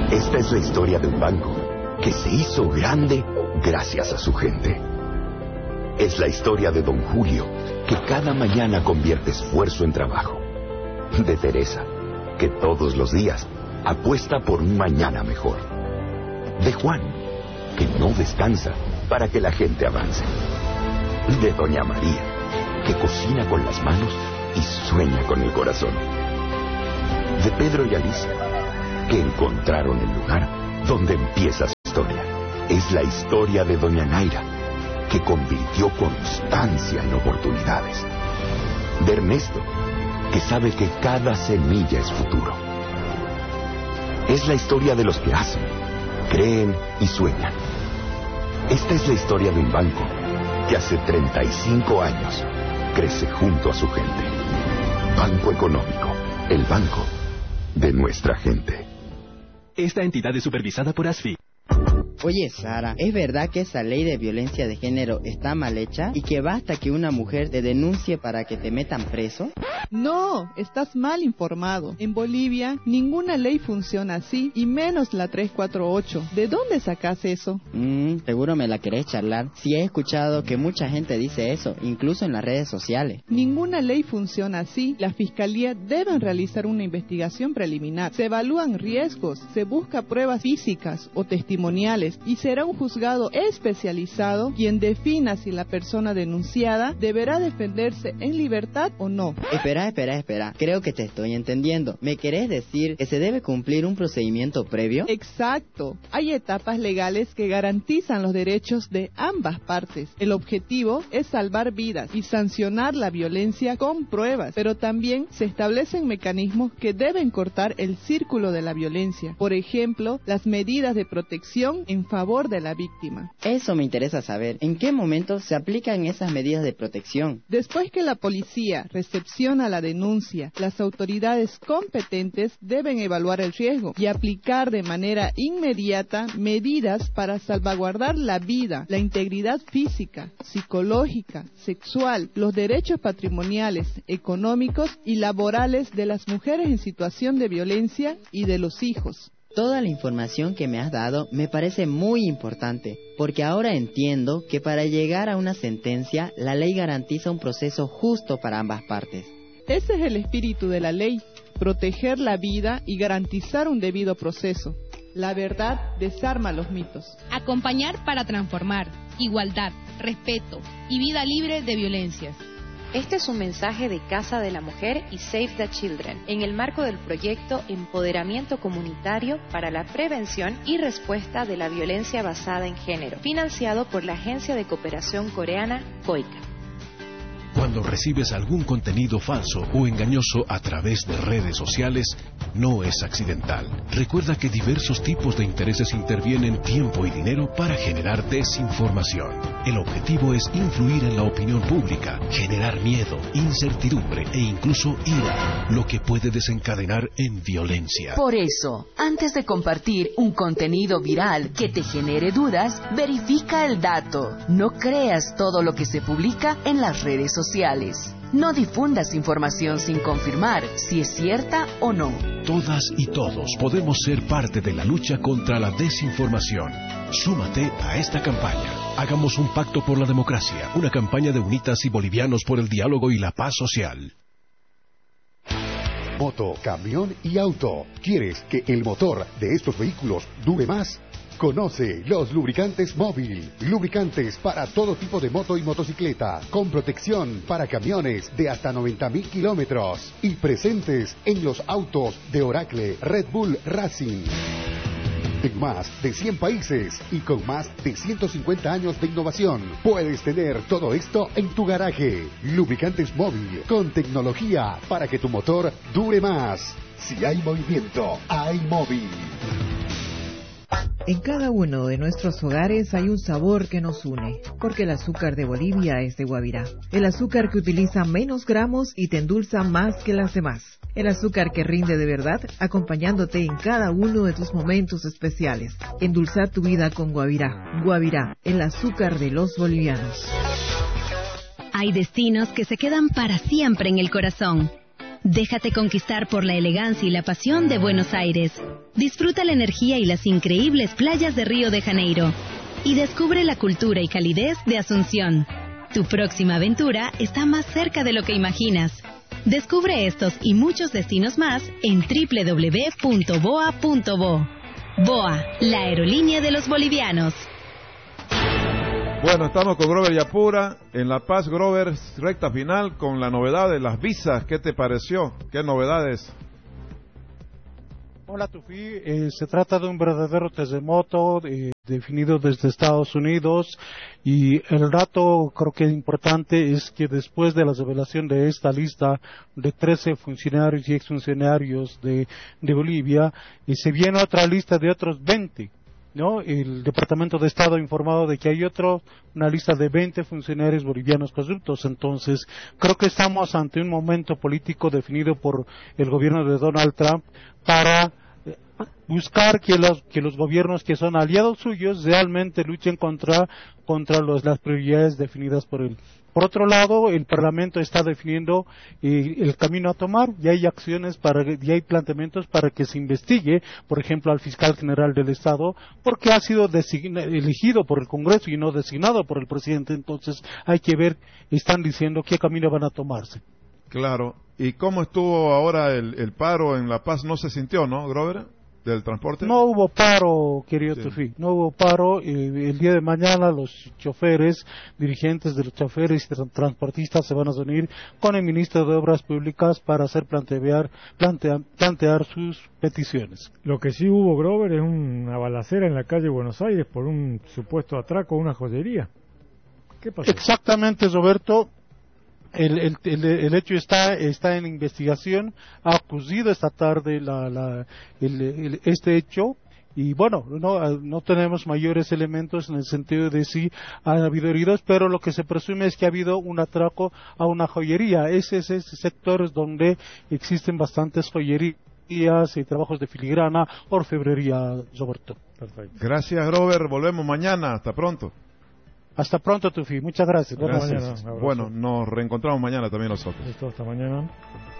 Esta es la historia de un banco que se hizo grande gracias a su gente. Es la historia de don Julio, que cada mañana convierte esfuerzo en trabajo. De Teresa, que todos los días apuesta por un mañana mejor. De Juan, que no descansa para que la gente avance. De doña María, que cocina con las manos y sueña con el corazón. De Pedro y Alicia, que encontraron el lugar donde empieza su historia. Es la historia de doña Naira, que convirtió constancia en oportunidades. De Ernesto, que sabe que cada semilla es futuro. Es la historia de los que hacen, creen y sueñan. Esta es la historia de un banco que hace 35 años crece junto a su gente. Banco Económico, el banco de nuestra gente. Esta entidad es supervisada por ASFI. Oye, Sara, ¿es verdad que esa ley de violencia de género está mal hecha y que basta que una mujer te denuncie para que te metan preso? No, estás mal informado. En Bolivia, ninguna ley funciona así, y menos la 348. ¿De dónde sacas eso? Seguro me la querés charlar. Sí, he escuchado que mucha gente dice eso, incluso en las redes sociales. Ninguna ley funciona así. La Fiscalía debe realizar una investigación preliminar. Se evalúan riesgos, se busca pruebas físicas o testimoniales, y será un juzgado especializado quien defina si la persona denunciada deberá defenderse en libertad o no. Espera. Creo que te estoy entendiendo. ¿Me querés decir que se debe cumplir un procedimiento previo? Exacto. Hay etapas legales que garantizan los derechos de ambas partes. El objetivo es salvar vidas y sancionar la violencia con pruebas, pero también se establecen mecanismos que deben cortar el círculo de la violencia. Por ejemplo, las medidas de protección en favor de la víctima. Eso me interesa saber. ¿En qué momento se aplican esas medidas de protección? Después que la policía recepciona la denuncia, las autoridades competentes deben evaluar el riesgo y aplicar de manera inmediata medidas para salvaguardar la vida, la integridad física, psicológica, sexual, los derechos patrimoniales, económicos y laborales de las mujeres en situación de violencia y de los hijos. Toda la información que me has dado me parece muy importante, porque ahora entiendo que para llegar a una sentencia, la ley garantiza un proceso justo para ambas partes. Ese es el espíritu de la ley, proteger la vida y garantizar un debido proceso. La verdad desarma los mitos. Acompañar para transformar, igualdad, respeto y vida libre de violencias. Este es un mensaje de Casa de la Mujer y Save the Children, en el marco del proyecto Empoderamiento Comunitario para la Prevención y Respuesta de la Violencia Basada en Género, financiado por la Agencia de Cooperación Coreana, COICA. Cuando recibes algún contenido falso o engañoso a través de redes sociales, no es accidental. Recuerda que diversos tipos de intereses intervienen tiempo y dinero para generar desinformación. El objetivo es influir en la opinión pública, generar miedo, incertidumbre e incluso ira, lo que puede desencadenar en violencia. Por eso, antes de compartir un contenido viral que te genere dudas, verifica el dato. No creas todo lo que se publica en las redes sociales. No difundas información sin confirmar si es cierta o no. Todas y todos podemos ser parte de la lucha contra la desinformación. Súmate a esta campaña. Hagamos un pacto por la democracia, una campaña de Unitas y Bolivianos por el diálogo y la paz social. Moto, camión y auto. ¿Quieres que el motor de estos vehículos dure más? Conoce los lubricantes móvil. Lubricantes para todo tipo de moto y motocicleta, con protección para camiones de hasta 90.000 kilómetros y presentes en los autos de Oracle Red Bull Racing. En más de 100 países y con más de 150 años de innovación, puedes tener todo esto en tu garaje. Lubricantes móvil con tecnología para que tu motor dure más. Si hay movimiento, hay móvil. En cada uno de nuestros hogares hay un sabor que nos une, porque el azúcar de Bolivia es de Guavirá. El azúcar que utiliza menos gramos y te endulza más que las demás. El azúcar que rinde de verdad, acompañándote en cada uno de tus momentos especiales. Endulzar tu vida con Guavirá. Guavirá, el azúcar de los bolivianos. Hay destinos que se quedan para siempre en el corazón. Déjate conquistar por la elegancia y la pasión de Buenos Aires. Disfruta la energía y las increíbles playas de Río de Janeiro. Y descubre la cultura y calidez de Asunción. Tu próxima aventura está más cerca de lo que imaginas. Descubre estos y muchos destinos más en www.boa.bo. BOA, la aerolínea de los bolivianos. Bueno, estamos con Grover Yapura en La Paz. Grover, recta final con la novedad de las visas. ¿Qué te pareció? ¿Qué novedades? Hola Tufi, se trata de un verdadero terremoto definido desde Estados Unidos y el dato creo que importante es que después de la revelación de esta lista de 13 funcionarios y exfuncionarios de Bolivia, se viene otra lista de otros 20. ¿No? El Departamento de Estado ha informado de que hay una lista de 20 funcionarios bolivianos corruptos. Entonces, creo que estamos ante un momento político definido por el gobierno de Donald Trump para buscar que los gobiernos que son aliados suyos realmente luchen contra las prioridades definidas por él. Por otro lado, el Parlamento está definiendo el camino a tomar y hay hay planteamientos para que se investigue, por ejemplo, al fiscal general del Estado, porque ha sido elegido por el Congreso y no designado por el presidente. Entonces, hay que ver, están diciendo qué camino van a tomarse. Claro. ¿Y cómo estuvo ahora el paro en La Paz? ¿No se sintió, no, Grover? ¿Del transporte? No hubo paro, querido Tufi, no hubo paro. El día de mañana los dirigentes de los choferes y transportistas se van a reunir con el ministro de Obras Públicas para plantear sus peticiones. Lo que sí hubo, Grover, es una balacera en la calle Buenos Aires por un supuesto atraco a una joyería. ¿Qué pasó? Exactamente, Roberto. El hecho está en investigación. Ha ocurrido esta tarde este hecho y bueno, no tenemos mayores elementos en el sentido de si ha habido heridos, pero lo que se presume es que ha habido un atraco a una joyería. Ese sector donde existen bastantes joyerías y trabajos de filigrana, orfebrería, Roberto. Perfecto. Gracias, Grover. Volvemos mañana. Hasta pronto. Hasta pronto, Tufi. Muchas gracias. Gracias. Bueno, nos reencontramos mañana también nosotros. Listo, hasta mañana.